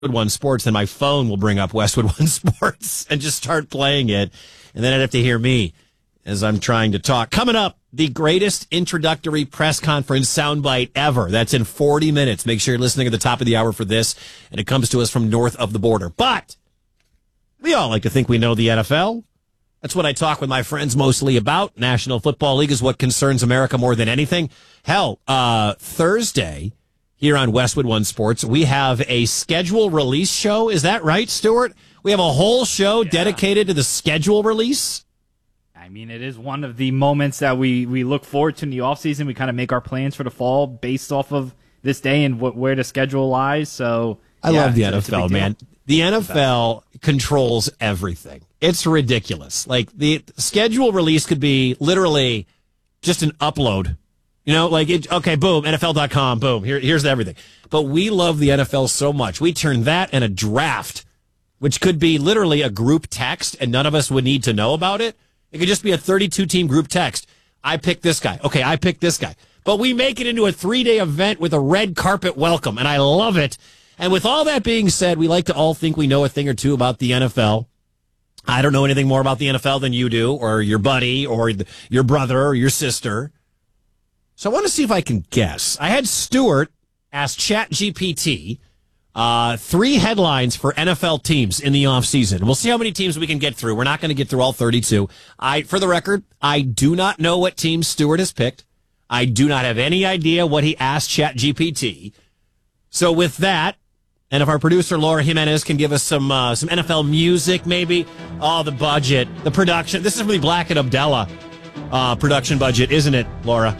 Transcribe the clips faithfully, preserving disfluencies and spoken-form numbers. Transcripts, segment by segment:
One Sports, then my phone will bring up Westwood One Sports and just start playing it. And then I'd have to hear me as I'm trying to talk. Coming up, the greatest introductory press conference soundbite ever. That's in forty minutes. Make sure you're listening at the top of the hour for this. And it comes to us from north of the border. But we all like to think we know the N F L. That's what I talk with my friends mostly about. National Football League is what concerns America more than anything. Hell, uh, Thursday here on Westwood One Sports, we have a schedule release show. Is that right, Stuart? We have a whole show yeah. dedicated to the schedule release. I mean, it is one of the moments that we, we look forward to in the offseason. We kind of make our plans for the fall based off of this day and what, where the schedule lies. So I yeah, love the N F L, man. The N F L controls everything. It's ridiculous. Like, the schedule release could be literally just an upload. You know, like, it, okay, boom, N F L dot com, boom, here, here's everything. But we love the N F L so much. We turn that and a draft, which could be literally a group text, and none of us would need to know about it. It could just be a thirty-two team group text. I picked this guy. Okay, I picked this guy. But we make it into a three-day event with a red carpet welcome, and I love it. And with all that being said, we like to all think we know a thing or two about the N F L. I don't know anything more about the N F L than you do, or your buddy, or your brother, or your sister. So I want to see if I can guess. I had Stuart ask ChatGPT uh, three headlines for N F L teams in the offseason. We'll see how many teams we can get through. We're not going to get through all thirty-two. I, for the record, I do not know what team Stuart has picked. I do not have any idea what he asked ChatGPT. So with that, and if our producer, Laura Jimenez, can give us some uh, some N F L music, maybe. Oh, the budget, the production. This is really Black and Abdallah uh, production budget, isn't it, Laura?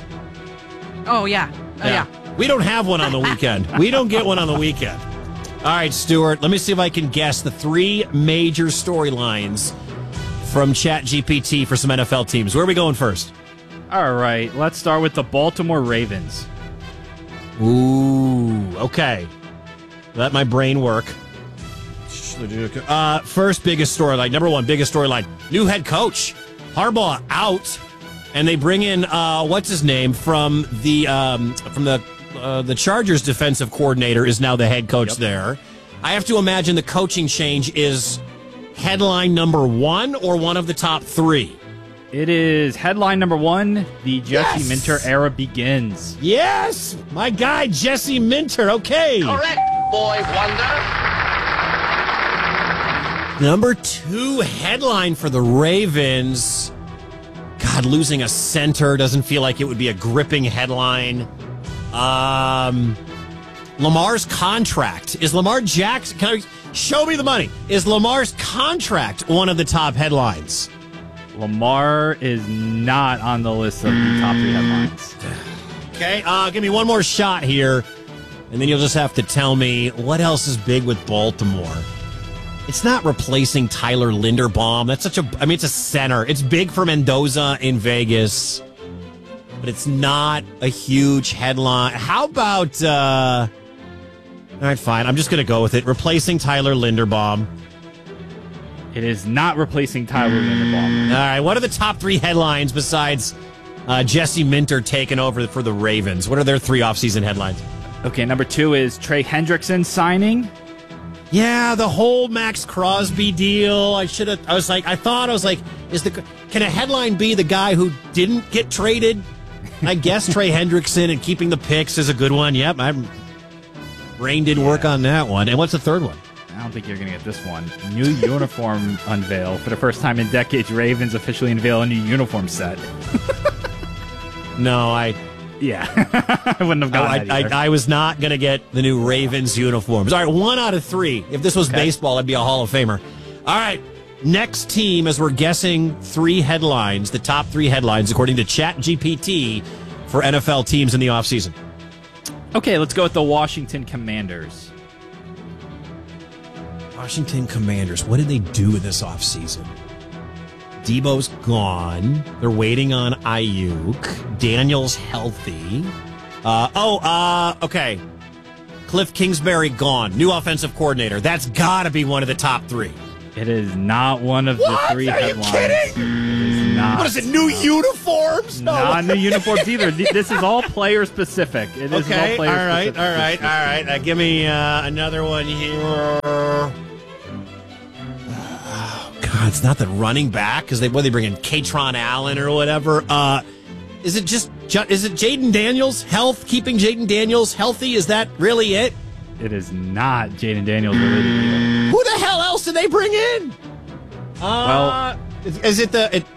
Oh, yeah. Oh, yeah. yeah. We don't have one on the weekend. We don't get one on the weekend. All right, Stuart, let me see if I can guess the three major storylines from ChatGPT for some N F L teams. Where are we going first? All right, let's start with the Baltimore Ravens. Ooh, okay. Let my brain work. Uh, first biggest storyline, number one biggest storyline, new head coach. Harbaugh out. And they bring in uh, what's his name from the um, from the uh, the Chargers defensive coordinator is now the head coach yep. there. I have to imagine the coaching change is headline number one or one of the top three. It is headline number one. The Jesse yes. Minter era begins. Yes, my guy Jesse Minter. Okay, correct, boy wonder. Number two headline for the Ravens. God, losing a center doesn't feel like it would be a gripping headline. Um, Lamar's contract. Is Lamar Jackson... Can I, show me the money. Is Lamar's contract one of the top headlines? Lamar is not on the list of the top three headlines. Okay, uh, give me one more shot here, and then you'll just have to tell me what else is big with Baltimore. It's not replacing Tyler Linderbaum. That's such a, I mean, it's a center. It's big for Mendoza in Vegas, but it's not a huge headline. How about, uh, all right, fine. I'm just going to go with it. Replacing Tyler Linderbaum. It is not replacing Tyler Linderbaum. All right. What are the top three headlines besides uh, Jesse Minter taking over for the Ravens? What are their three offseason headlines? Okay, number two is Trey Hendrickson signing. Yeah, the whole Max Crosby deal. I should have. I was like, I thought I was like, is the can a headline be the guy who didn't get traded? I guess Trey Hendrickson and keeping the picks is a good one. Yep, my brain didn't yeah. work on that one. And what's the third one? I don't think you're going to get this one. New uniform unveil. For the first time in decades, Ravens officially unveil a new uniform set. No, I... Yeah. I wouldn't have gotten I, that either. I, I was not going to get the new Ravens uniforms. All right, one out of three. If this was okay. baseball, I'd be a Hall of Famer. All right, next team, as we're guessing three headlines, the top three headlines, according to ChatGPT, for N F L teams in the offseason. Okay, let's go with the Washington Commanders. Washington Commanders. What did they do in this offseason? Debo's gone. They're waiting on Ayuk. Daniel's healthy. Uh, oh, uh, okay. Cliff Kingsbury gone. New offensive coordinator. That's got to be one of the top three. It is not one of what? the three Are headlines. You kidding? It is not. What is it, new uniforms? No. Not new uniforms either. This is all player specific. It is Okay, all player all right, specific. all right, all right. Uh, give me uh, another one here. Oh, God, it's not the running back because they what they bring in Katron Allen or whatever. Uh, is it just is it Jaden Daniels? Health, keeping Jaden Daniels healthy? Is that really it? It is not Jaden Daniels related either. Who the hell else did they bring in? Uh, well, is, is it the it,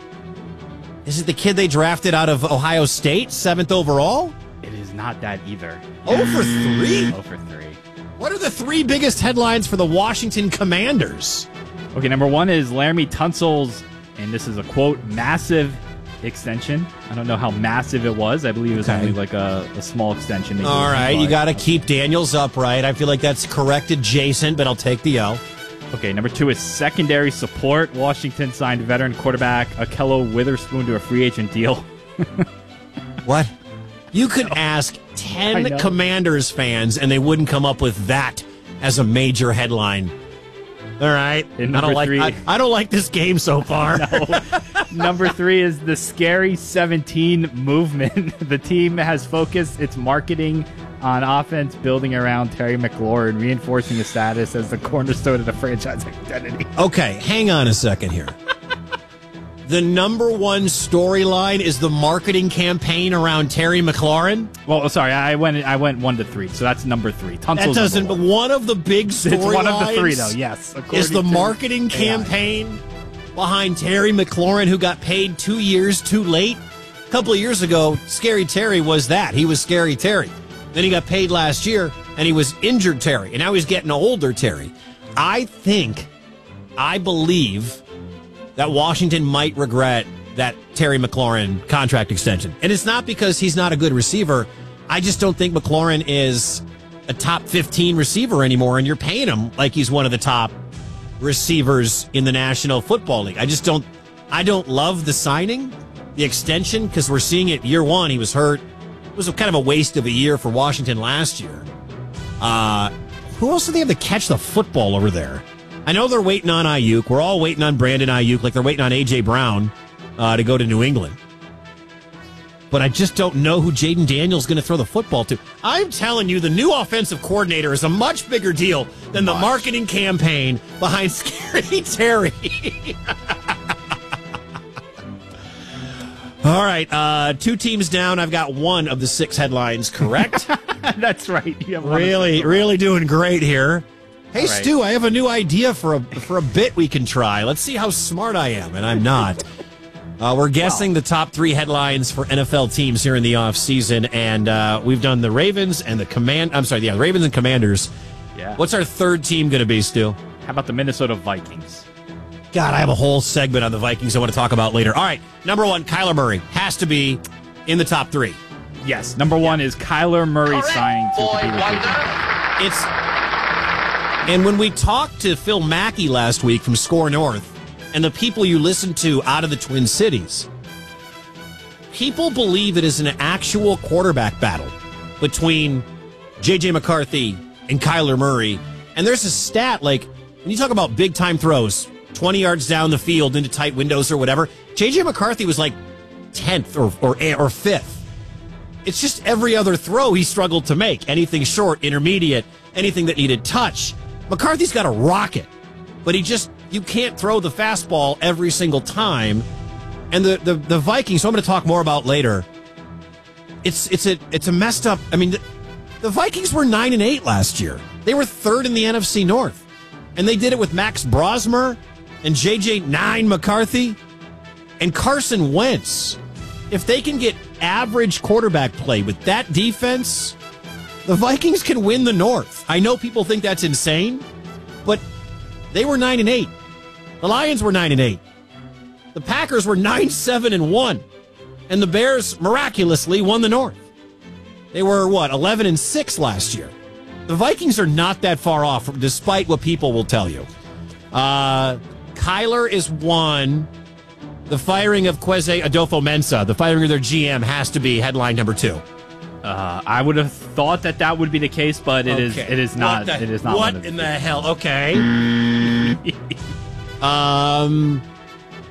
is it the kid they drafted out of Ohio State, seventh overall? It is not that either. Oh for three. Oh for three. What are the three biggest headlines for the Washington Commanders? Okay, number one is Laramie Tunsil's, and this is a quote, massive extension. I don't know how massive it was. I believe it was Okay. only like a, a small extension. Maybe All right, but- you got to keep Daniels upright. I feel like that's correct adjacent, but I'll take the L. Okay, number two is secondary support. Washington signed veteran quarterback Akello Witherspoon to a free agent deal. What? You could ask I ten know. Commanders fans, and they wouldn't come up with that as a major headline. All right, And I don't number like. three- I, I don't like this game so far. Number three is the Scary seventeen movement. The team has focused its marketing on offense, building around Terry McLaurin, reinforcing his status as the cornerstone of the franchise identity. Okay, hang on a second here. The number one storyline is the marketing campaign around Terry McLaurin. Well, sorry, I went I went one to three, so that's number three. That Tunsil's doesn't. number But one. one of the big storylines. It's one of the three, though. Yes, Is the according to marketing A I. campaign behind Terry McLaurin, who got paid two years too late? A couple of years ago, Scary Terry was that. He was Scary Terry. Then he got paid last year, and he was injured Terry. And now he's getting older Terry. I think, I believe that Washington might regret that Terry McLaurin contract extension. And it's not because he's not a good receiver. I just don't think McLaurin is a top fifteen receiver anymore, and you're paying him like he's one of the top receivers in the National Football League. I just don't I don't love the signing, the extension, because we're seeing it year one. He was hurt. It was a kind of a waste of a year for Washington last year. Uh, who else do they have to catch the football over there? I know they're waiting on Ayuk. We're all waiting on Brandon Ayuk like they're waiting on A J. Brown uh, to go to New England. But I just don't know who Jaden Daniels is going to throw the football to. I'm telling you, the new offensive coordinator is a much bigger deal than the marketing campaign behind Scary Terry. All right, uh, two teams down. I've got one of the six headlines correct. That's right. You have one of Really, them. really doing great here. Hey, All right. Stu, I have a new idea for a for a bit we can try. Let's see how smart I am, and I'm not. Uh, we're guessing the top three headlines for N F L teams here in the offseason, and uh, we've done the Ravens and the Command. I'm sorry, yeah, the Ravens and Commanders. Yeah. What's our third team going to be, Stu? How about the Minnesota Vikings? God, I have a whole segment on the Vikings I want to talk about later. All right, number one, Kyler Murray has to be in the top three. Yes. Number one is Kyler Murray signing to Boy compete with wonder. Cleveland. It's and when we talked to Phil Mackey last week from Score North and the people you listen to out of the Twin Cities, people believe it is an actual quarterback battle between J J. McCarthy and Kyler Murray. And there's a stat like when you talk about big time throws, twenty yards down the field into tight windows or whatever, J J. McCarthy was like tenth or or, or fifth. It's just every other throw he struggled to make. Anything short, intermediate, anything that needed touch. McCarthy's got a rocket, but he just, you can't throw the fastball every single time. And the, the, the Vikings, who I'm going to talk more about later, it's it's a it's a messed up. I mean, the, the Vikings were nine and eight last year. They were third in the N F C North, and they did it with Max Brosmer and J J Nine McCarthy and Carson Wentz. If they can get average quarterback play with that defense, the Vikings can win the North. I know people think that's insane, but they were nine and eight. The Lions were nine and eight. The Packers were nine seven and one, and the Bears miraculously won the North. They were what eleven and six last year. The Vikings are not that far off, despite what people will tell you. Uh, Kyler is one. The firing of Kwesi Adolfo-Mensah, the firing of their G M, has to be headline number two. Uh, I would have thought that that would be the case, but it is. Okay. It is not. What the- it is not. What one of in the the hell? Okay. um,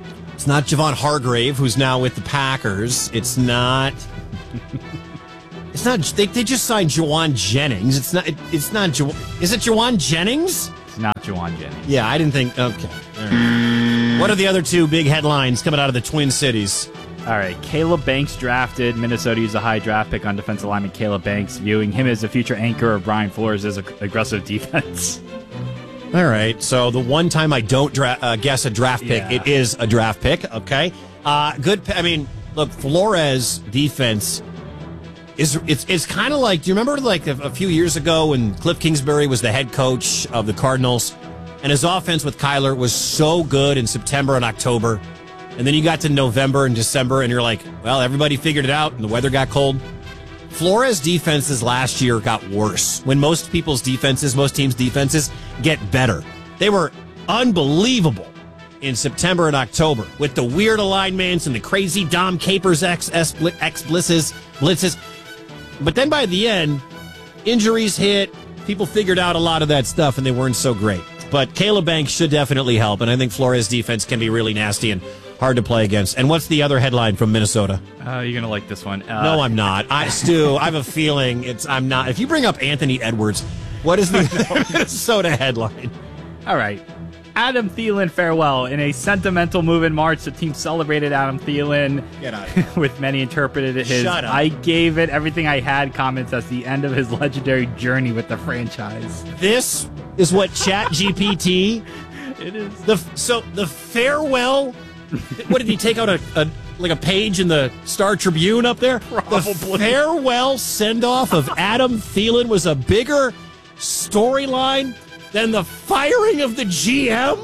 It's not Javon Hargrave, who's now with the Packers. It's not. It's not. They, they just signed Jawan Jennings. It's not. It, it's not. Ja, is it Jawan Jennings? It's not Jawan Jennings. Yeah, I didn't think. Okay. All right. What are the other two big headlines coming out of the Twin Cities? All right, Caleb Banks drafted. Minnesota used a high draft pick on defensive lineman Caleb Banks, viewing him as a future anchor of Brian Flores' ag- aggressive defense. All right, so the one time I don't dra- uh, guess a draft pick, Yeah. it is a draft pick. Okay, uh, good. I mean, look, Flores' defense is it's it's kind of like. Do you remember like a, a few years ago when Cliff Kingsbury was the head coach of the Cardinals, and his offense with Kyler was so good in September and October. And then you got to November and December, and you're like, well, everybody figured it out, and the weather got cold. Flores' defenses last year got worse. When most people's defenses, most teams' defenses, get better. They were unbelievable in September and October with the weird alignments and the crazy Dom Capers X, X blitzes, blitzes. But then by the end, injuries hit. People figured out a lot of that stuff, and they weren't so great. But Caleb Banks should definitely help, and I think Flores' defense can be really nasty and hard to play against. And what's the other headline from Minnesota? Uh, you're going to like this one. Uh, no, I'm not. I, Stu, I have a feeling it's I'm not. If you bring up Anthony Edwards, what is the Minnesota headline? All right. Adam Thielen farewell. In a sentimental move in March, the team celebrated Adam Thielen. Get out. With many interpreted it his Shut up. I gave it everything I had comments as the end of his legendary journey with the franchise. This is what ChatGPT. It is. The so the farewell. What did he take out a, a like a page in the Star Tribune up there? Probably. The farewell send off of Adam Thielen was a bigger storyline than the firing of the G M.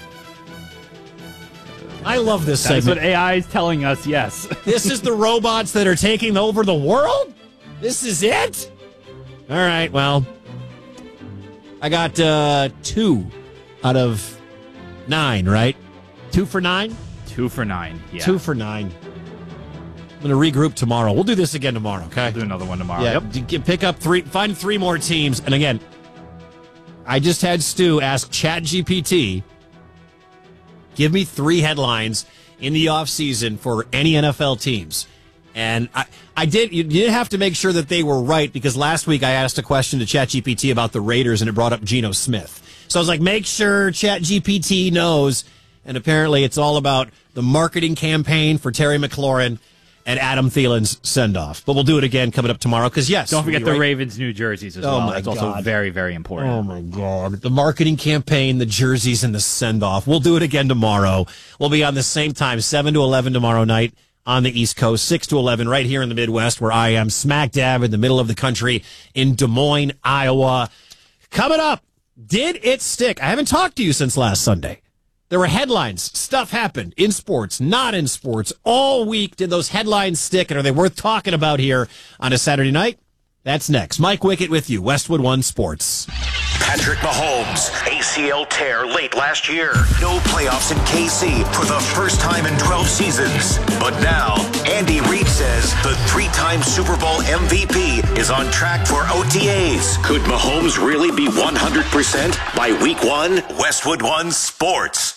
I love this That's segment. what A I is telling us, yes. This is the robots that are taking over the world? This is it? All right, well, I got uh, two out of nine, right? Two for nine? Two for nine. Yeah. Two for nine. I'm going to regroup tomorrow. We'll do this again tomorrow, okay? We'll do another one tomorrow. Yeah, Yep. d- get- pick up three, find three more teams. And again, I just had Stu ask ChatGPT, give me three headlines in the offseason for any N F L teams. And I, I did, you did have to make sure that they were right because last week I asked a question to ChatGPT about the Raiders and it brought up Geno Smith. So I was like, make sure ChatGPT knows. And apparently it's all about the marketing campaign for Terry McLaurin and Adam Thielen's send-off. But we'll do it again coming up tomorrow because, yes. Don't forget you're the right. Ravens' new jerseys as Oh, well. my That's also God. very, very important. Oh, my God. The marketing campaign, the jerseys, and the send-off. We'll do it again tomorrow. We'll be on the same time, seven to eleven tomorrow night on the East Coast, six to eleven right here in the Midwest where I am smack dab in the middle of the country in Des Moines, Iowa. Coming up, did it stick? I haven't talked to you since last Sunday. There were headlines. Stuff happened in sports, not in sports. All week, did those headlines stick, and are they worth talking about here on a Saturday night? That's next. Mike Wickett with you, Westwood One Sports. Patrick Mahomes, A C L tear late last year. No playoffs in K C for the first time in twelve seasons. But now, Andy Reid says the three-time Super Bowl M V P is on track for O T As. Could Mahomes really be one hundred percent by week one? Westwood One Sports.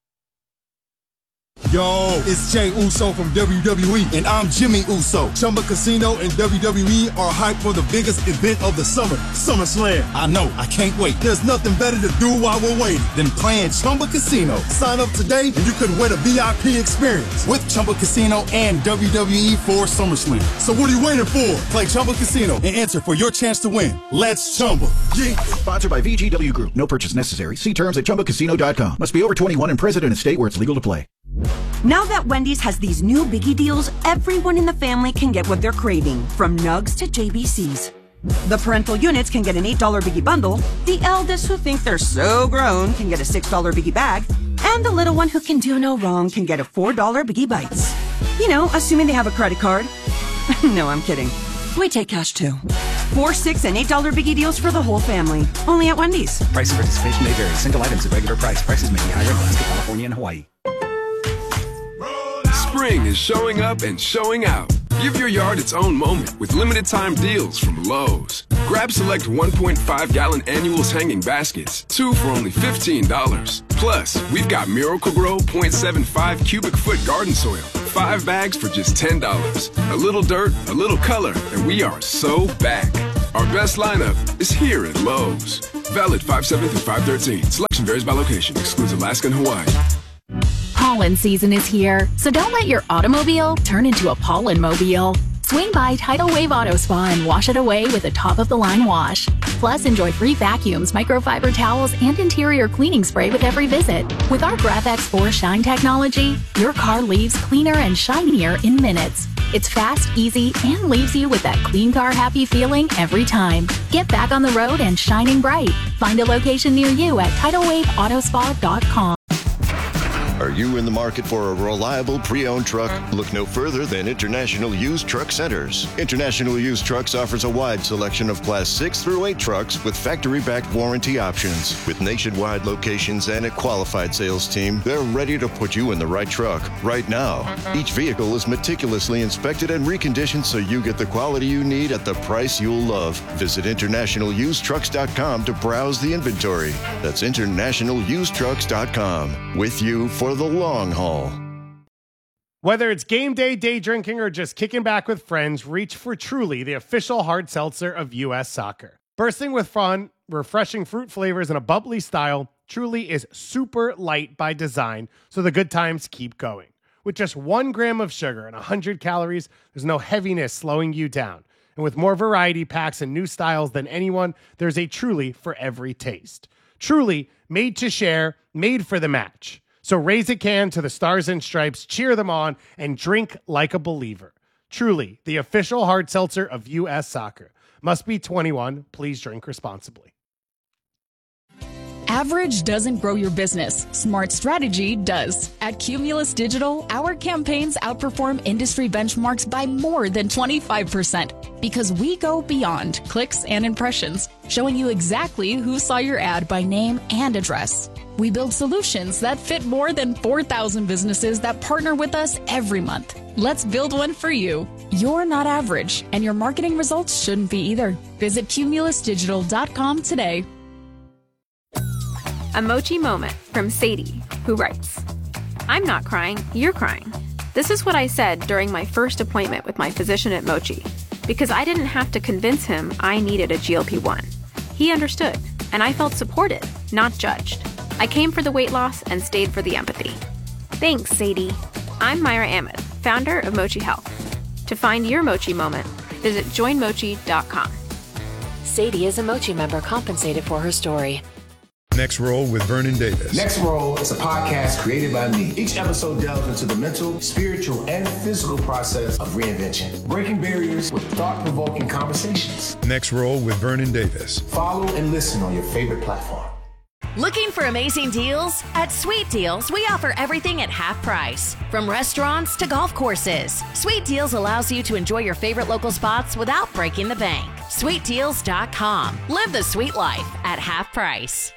Yo, it's Jay Uso from W W E, and I'm Jimmy Uso. Chumba Casino and W W E are hyped for the biggest event of the summer, SummerSlam. I know, I can't wait. There's nothing better to do while we're waiting than playing Chumba Casino. Sign up today, and you could win a V I P experience with Chumba Casino and W W E for SummerSlam. So what are you waiting for? Play Chumba Casino and enter for your chance to win. Let's Chumba. Yeah. Sponsored by V G W Group. No purchase necessary. See terms at chumba casino dot com. Must be over twenty-one and present in a state where it's legal to play. Now that Wendy's has these new biggie deals, everyone in the family can get what they're craving, from nugs to J B Cs. The parental units can get an eight dollar biggie bundle, the eldest who think they're so grown can get a six dollar biggie bag, and the little one who can do no wrong can get a four dollar biggie bites. You know, assuming they have a credit card. No, I'm kidding. We take cash too. Four, six, and eight dollar biggie deals for the whole family. Only at Wendy's. Price and participation may vary. Single items at regular price. Prices may be higher in Alaska, California, and Hawaii. Spring is showing up and showing out. Give your yard its own moment with limited time deals from Lowe's. Grab select one point five gallon annuals hanging baskets, two for only fifteen dollars. Plus, we've got Miracle-Gro point seven five cubic foot garden soil, five bags for just ten dollars. A little dirt, a little color, and we are so back. Our best lineup is here at Lowe's. Valid five seven through five thirteen. Selection varies by location. Excludes Alaska and Hawaii. Pollen season is here, so don't let your automobile turn into a pollen-mobile. Swing by Tidal Wave Auto Spa and wash it away with a top-of-the-line wash. Plus, enjoy free vacuums, microfiber towels, and interior cleaning spray with every visit. With our GraphX four Shine technology, your car leaves cleaner and shinier in minutes. It's fast, easy, and leaves you with that clean car happy feeling every time. Get back on the road and shining bright. Find a location near you at tidal wave auto spa dot com. Are you in the market for a reliable pre-owned truck? Look no further than International Used Truck Centers. International Used Trucks offers a wide selection of Class six through eight trucks with factory-backed warranty options. With nationwide locations and a qualified sales team, they're ready to put you in the right truck right now. Each vehicle is meticulously inspected and reconditioned so you get the quality you need at the price you'll love. Visit international used trucks dot com to browse the inventory. That's international used trucks dot com. With you for the long haul. Whether it's game day, day drinking, or just kicking back with friends, reach for Truly, the official hard seltzer of U S Soccer. Bursting with fun, refreshing fruit flavors, and a bubbly style, Truly is super light by design, so the good times keep going. With just one gram of sugar and one hundred calories, there's no heaviness slowing you down. And with more variety packs and new styles than anyone, there's a Truly for every taste. Truly, made to share, made for the match. So raise a can to the Stars and Stripes, cheer them on, and drink like a believer. Truly, the official hard seltzer of U S Soccer. Must be twenty-one. Please drink responsibly. Average doesn't grow your business. Smart strategy does. At Cumulus Digital, our campaigns outperform industry benchmarks by more than twenty-five percent because we go beyond clicks and impressions, showing you exactly who saw your ad by name and address. We build solutions that fit more than four thousand businesses that partner with us every month. Let's build one for you. You're not average, and your marketing results shouldn't be either. Visit cumulus digital dot com today. A Mochi moment from Sadie, who writes, I'm not crying, you're crying. This is what I said during my first appointment with my physician at Mochi, because I didn't have to convince him I needed a G L P one. He understood, and I felt supported, not judged. I came for the weight loss and stayed for the empathy. Thanks, Sadie. I'm Myra Ahmed, founder of Mochi Health. To find your Mochi moment, visit join mochi dot com. Sadie is a Mochi member compensated for her story. Next Roll with Vernon Davis. Next Roll is a podcast created by me. Each episode delves into the mental, spiritual, and physical process of reinvention, breaking barriers with thought-provoking conversations. Next Roll with Vernon Davis. Follow and listen on your favorite platform. Looking for amazing deals? At Sweet Deals, we offer everything at half price. From restaurants to golf courses, Sweet Deals allows you to enjoy your favorite local spots without breaking the bank. sweet deals dot com. Live the sweet life at half price.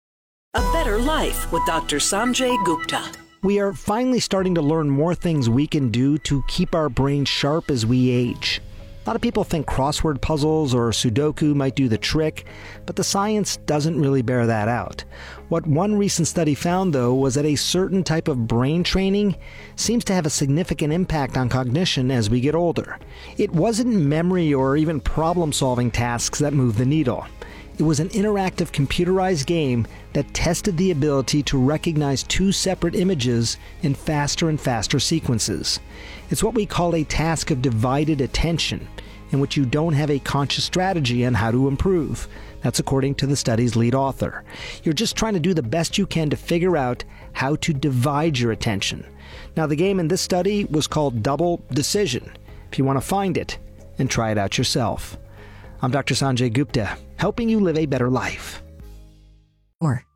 A Better Life with Doctor Sanjay Gupta. We are finally starting to learn more things we can do to keep our brains sharp as we age. A lot of people think crossword puzzles or Sudoku might do the trick, but the science doesn't really bear that out. What one recent study found, though, was that a certain type of brain training seems to have a significant impact on cognition as we get older. It wasn't memory or even problem-solving tasks that moved the needle. It was an interactive computerized game that tested the ability to recognize two separate images in faster and faster sequences. It's what we call a task of divided attention, in which you don't have a conscious strategy on how to improve. That's according to the study's lead author. You're just trying to do the best you can to figure out how to divide your attention. Now, the game in this study was called Double Decision. If you want to find it and try it out yourself. I'm Doctor Sanjay Gupta, helping you live a better life. Or